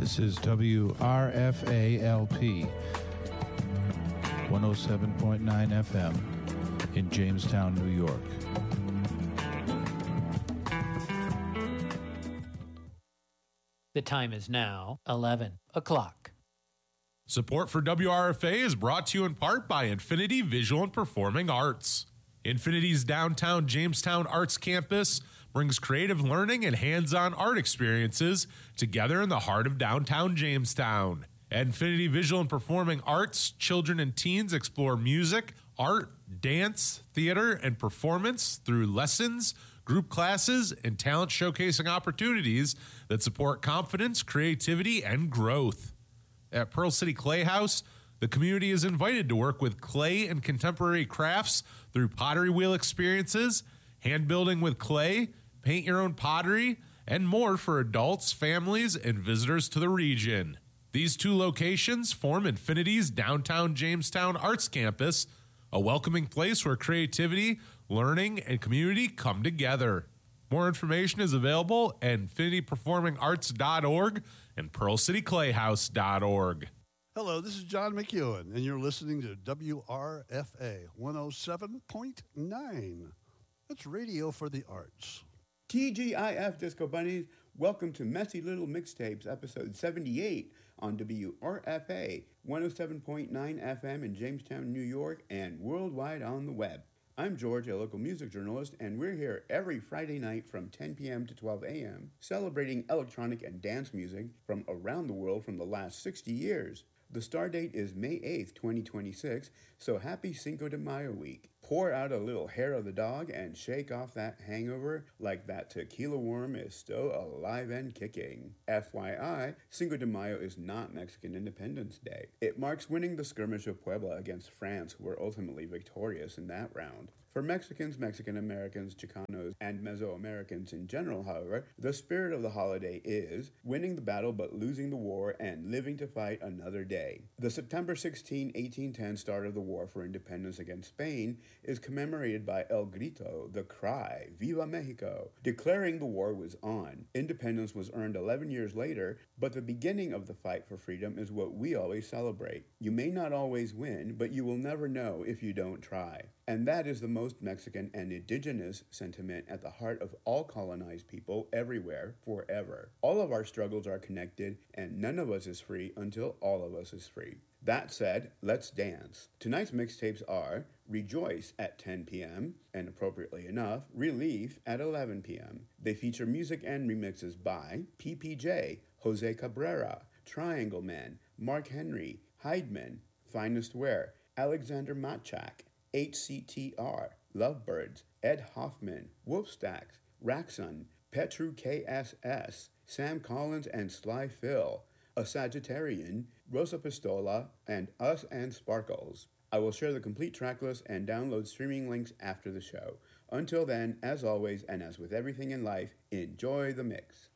This is WRFALP 107.9 FM in Jamestown, New York. The time is now 11 o'clock. Support for WRFA is brought to you in part by Infinity Visual and Performing Arts. Infinity's downtown Jamestown Arts Campus brings creative learning and hands-on art experiences together in the heart of downtown Jamestown. At Infinity Visual and Performing Arts, children and teens explore music, art, dance, theater, and performance through lessons, group classes, and talent showcasing opportunities that support confidence, creativity, and growth. At Pearl City Clay House, the community is invited to work with clay and contemporary crafts through pottery wheel experiences, hand building with clay, paint your own pottery, and more for adults, families, and visitors to the region. These two locations form Infinity's downtown Jamestown Arts Campus, a welcoming place where creativity, learning, and community come together. More information is available at infinityperformingarts.org and pearlcityclayhouse.org. Hello, this is John McEwen, and you're listening to WRFA 107.9. That's Radio for the Arts. TGIF Disco Bunnies, welcome to Messy Little Mixtapes, episode 78 on WRFA 107.9 FM in Jamestown, New York, and worldwide on the web. I'm George, a local music journalist, and we're here every Friday night from 10 p.m. to 12 a.m., celebrating electronic and dance music from around the world from the last 60 years. The star date is May 8th, 2026, so happy Cinco de Mayo week. Pour out a little hair of the dog and shake off that hangover like that tequila worm is still alive and kicking. FYI, Cinco de Mayo is not Mexican Independence Day. It marks winning the skirmish of Puebla against France, who were ultimately victorious in that round. For Mexicans, Mexican-Americans, Chicanos, and Mesoamericans in general, however, the spirit of the holiday is winning the battle but losing the war and living to fight another day. The September 16, 1810 start of the war for independence against Spain is commemorated by El Grito, the cry, Viva Mexico, declaring the war was on. Independence was earned 11 years later, but the beginning of the fight for freedom is what we always celebrate. You may not always win, but you will never know if you don't try. And that is the most Mexican and indigenous sentiment at the heart of all colonized people everywhere, forever. All of our struggles are connected, and none of us is free until all of us is free. That said, let's dance. Tonight's mixtapes are Rejoice at 10 p.m., and appropriately enough, Relief at 11 p.m. They feature music and remixes by PPJ, Jose Cabrera, Triangle Man, Mark Henry, Heidman, Finest Wear, Alexander Matchak, HCTR, Lovebirds, Ed Hoffman, Wolfstacks, Raxon, Petru KSS, Sam Collins and Sly Phil, A Sagittarian, Rosa Pistola, and Us and Sparkles. I will share the complete track list and download streaming links after the show. Until then, as always, and as with everything in life, enjoy the mix.